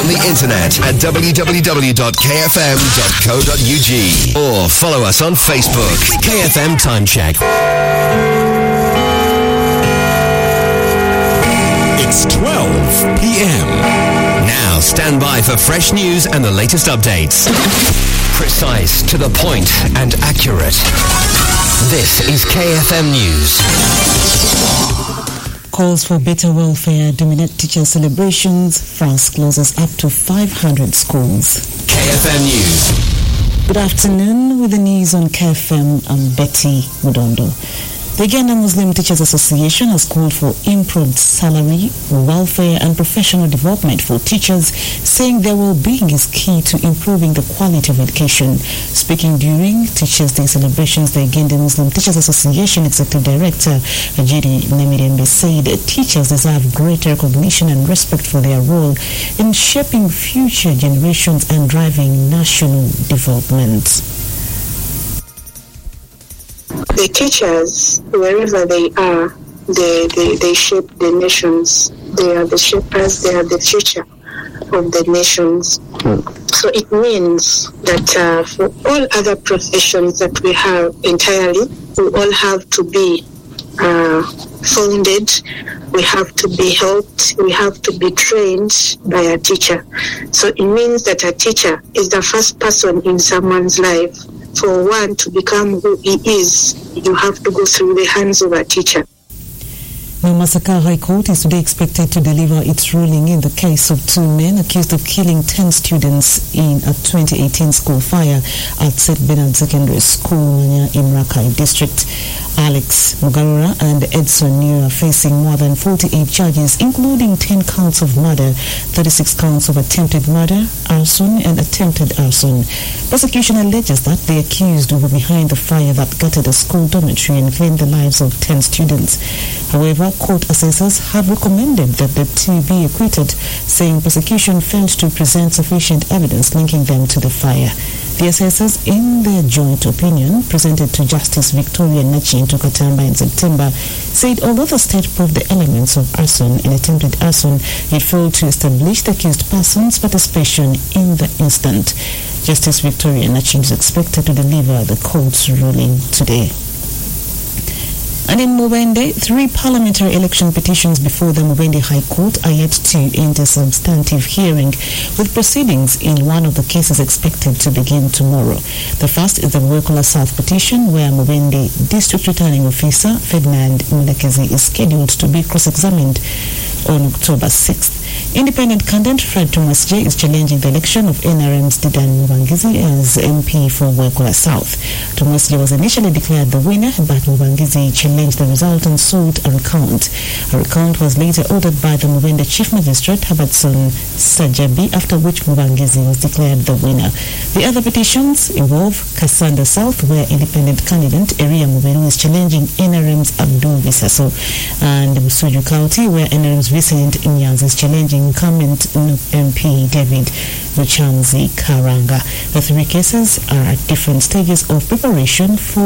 on the internet at www.kfm.co.ug or follow us on Facebook. KFM Time Check. It's 12 p.m. Now stand by for fresh news and the latest updates. Precise, to the point and accurate. This is KFM News. Calls for better welfare dominate teacher celebrations. France closes up to 500 schools. KFM News. Good afternoon. With the news on KFM, I'm Betty Mudondo. The Uganda Muslim Teachers Association has called for improved salary, welfare and professional development for teachers, saying their well-being is key to improving the quality of education. Speaking during Teachers' Day celebrations, the Uganda Muslim Teachers Association Executive Director Ajiri Namirembe said teachers deserve greater recognition and respect for their role in shaping future generations and driving national development. The teachers, wherever they are, they shape the nations. They are the shapers, they are the future of the nations. So it means that for all other professions that we have entirely, we all have to be founded, we have to be helped, we have to be trained by a teacher. So it means that a teacher is the first person in someone's life. For one to become who he is, you have to go through the hands of a teacher. The Masaka High Court is today expected to deliver its ruling in the case of two men accused of killing 10 students in a 2018 school fire at St. Bernard Secondary School in Rakai District. Alex Mugarura and Edson New are facing more than 48 charges, including 10 counts of murder, 36 counts of attempted murder, arson, and attempted arson. Prosecution alleges that the accused were behind the fire that gutted a school dormitory and claimed the lives of 10 students. However, court assessors have recommended that the two be acquitted, saying prosecution failed to present sufficient evidence linking them to the fire. The assessors, in their joint opinion presented to Justice Victoria Nachi Katamba in September, said although the state proved the elements of arson and attempted arson, it failed to establish the accused person's participation in the incident. Justice Victoria Nachi is expected to deliver the court's ruling today. And in Mubende, 3 parliamentary election petitions before the Mubende High Court are yet to enter substantive hearing, with proceedings in one of the cases expected to begin tomorrow. The first is the Wekula South petition, where Mubende District Returning Officer Ferdinand Mulekezi is scheduled to be cross-examined on October 6th. Independent candidate Fred Thomas J is challenging the election of NRM's Didan Mubangizi as MP for Wekula South. Thomas J was initially declared the winner, but Mubangizi challenged the result and sought a recount. A recount was later ordered by the Mubende Chief Magistrate Habatson Sajabi, after which Mubangizi was declared the winner. The other petitions involve Kasanda South, where independent candidate Eria Muberu is challenging NRM's Abdul Visaso, and Musuju County, where NRM's Vincent Nyanzi is challenging incumbent MP David Ruchanzi Karanga. The 3 cases are at different stages of preparation for